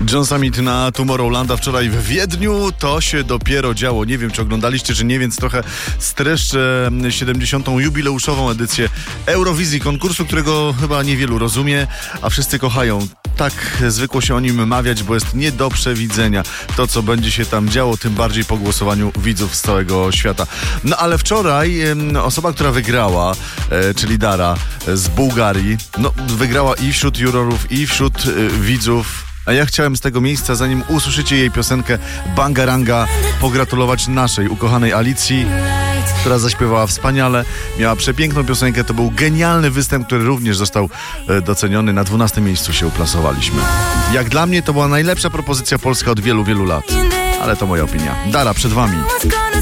John Summit na Tomorrowlanda wczoraj w Wiedniu. To się dopiero działo. Nie wiem, czy oglądaliście, czy nie, więc trochę streszczę 70. jubileuszową edycję Eurowizji, konkursu, którego chyba niewielu rozumie, a wszyscy kochają. Tak zwykło się o nim mawiać, bo jest nie do przewidzenia to, co będzie się tam działo, tym bardziej po głosowaniu widzów z całego świata. No ale wczoraj osoba, która wygrała, czyli Dara z Bułgarii, wygrała i wśród jurorów, i wśród widzów. A ja chciałem z tego miejsca, zanim usłyszycie jej piosenkę Bangaranga, pogratulować naszej ukochanej Alicji, która zaśpiewała wspaniale, miała przepiękną piosenkę. To był genialny występ, który również został doceniony. Na 12. miejscu się uplasowaliśmy. Jak dla mnie to była najlepsza propozycja polska od wielu, wielu lat. Ale to moja opinia. Dara, przed wami.